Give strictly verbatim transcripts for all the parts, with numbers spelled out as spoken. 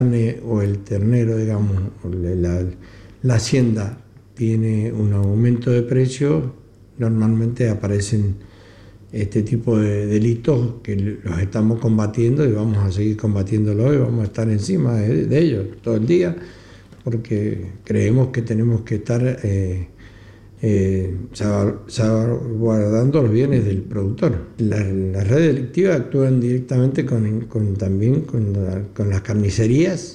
o el ternero, digamos, la, la hacienda tiene un aumento de precio, normalmente aparecen este tipo de delitos que los estamos combatiendo y vamos a seguir combatiéndolo y vamos a estar encima de, de ellos todo el día, porque creemos que tenemos que estar eh, eh, salvaguardando los bienes del productor. Las la redes delictivas actúan directamente con, con, también con, la, con las carnicerías,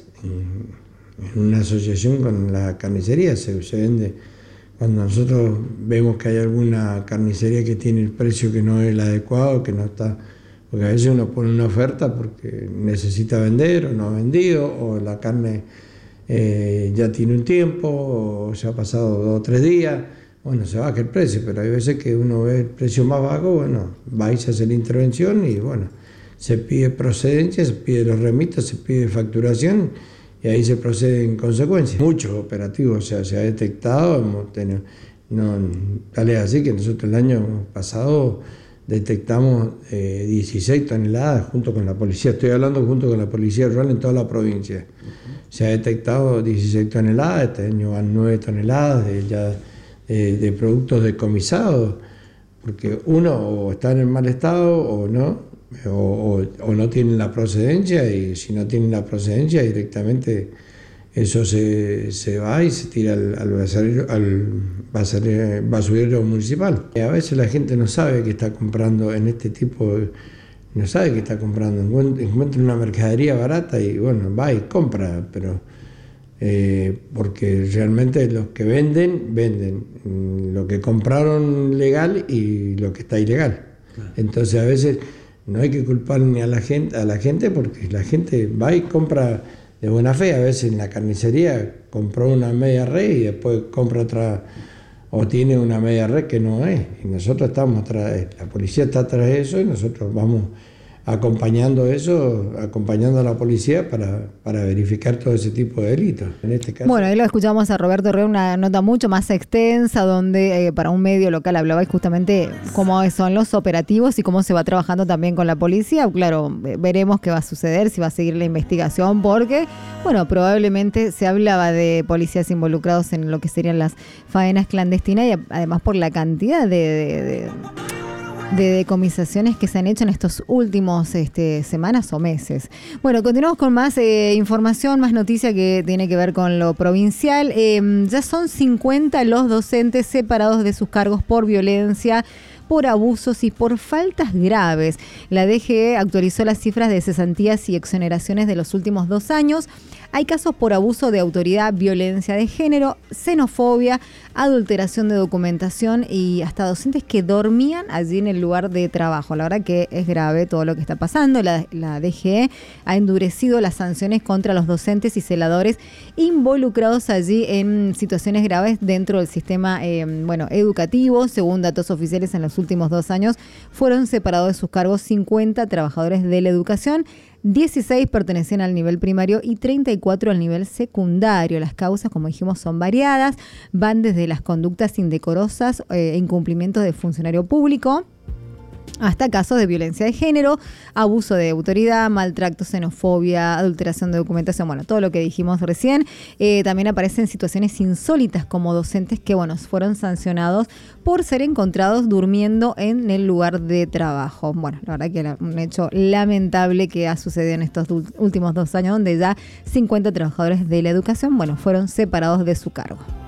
en, en una asociación con la carnicería se, se vende. Cuando nosotros vemos que hay alguna carnicería que tiene el precio que no es el adecuado, que no está, porque a veces uno pone una oferta porque necesita vender o no ha vendido, o la carne eh, ya tiene un tiempo, o se ha pasado dos o tres días, bueno, se baja el precio, pero hay veces que uno ve el precio más bajo, bueno, va y se hace la intervención y bueno, se pide procedencia, se pide los remitos, se pide facturación, y ahí se procede en consecuencia. Muchos operativos, o sea, se ha detectado, hemos tenido, no, tal es así que nosotros el año pasado detectamos eh, dieciséis toneladas junto con la policía, estoy hablando junto con la policía rural en toda la provincia. Se ha detectado dieciséis toneladas, este año van nueve toneladas de, ya, de, de productos decomisados, porque uno o está en mal estado o no, O, o, o no tienen la procedencia, y si no tienen la procedencia directamente eso se, se va y se tira al, al, basurero, al basurero, basurero municipal. Y a veces la gente no sabe que está comprando en este tipo, de, no sabe que está comprando, encuentra una mercadería barata y bueno, va y compra, pero eh, porque realmente los que venden, venden lo que compraron legal y lo que está ilegal. Claro. Entonces a veces no hay que culpar ni a la gente, a la gente porque la gente va y compra de buena fe. A veces en la carnicería compró una media red y después compra otra, o tiene una media red que no es. Y nosotros estamos atrás, la policía está atrás de eso y nosotros vamos acompañando eso, acompañando a la policía para, para verificar todo ese tipo de delitos. En este caso. Bueno, ahí lo escuchamos a Roberto Herrera, una nota mucho más extensa donde eh, para un medio local hablaba justamente cómo son los operativos y cómo se va trabajando también con la policía. Claro, veremos qué va a suceder, si va a seguir la investigación, porque, bueno, probablemente se hablaba de policías involucrados en lo que serían las faenas clandestinas y además por la cantidad de... de, de de decomisaciones que se han hecho en estos últimos este, semanas o meses. Bueno, continuamos con más eh, información, más noticia que tiene que ver con lo provincial. Eh, ya son cincuenta los docentes separados de sus cargos por violencia, por abusos y por faltas graves. La D G E actualizó las cifras de cesantías y exoneraciones de los últimos dos años. Hay casos por abuso de autoridad, violencia de género, xenofobia, adulteración de documentación y hasta docentes que dormían allí en el lugar de trabajo. La verdad que es grave todo lo que está pasando. La, la D G E ha endurecido las sanciones contra los docentes y celadores involucrados allí en situaciones graves dentro del sistema eh, bueno, educativo. Según datos oficiales, en los últimos dos años fueron separados de sus cargos cincuenta trabajadores de la educación. dieciséis pertenecían al nivel primario y treinta y cuatro al nivel secundario. Las causas, como dijimos, son variadas. Van desde las conductas indecorosas e eh, incumplimientos de funcionario público hasta casos de violencia de género, abuso de autoridad, maltrato, xenofobia, adulteración de documentación, bueno, todo lo que dijimos recién. Eh, también aparecen situaciones insólitas como docentes que, bueno, fueron sancionados por ser encontrados durmiendo en el lugar de trabajo. Bueno, la verdad que era un hecho lamentable que ha sucedido en estos últimos dos años, donde ya cincuenta trabajadores de la educación, bueno, fueron separados de su cargo.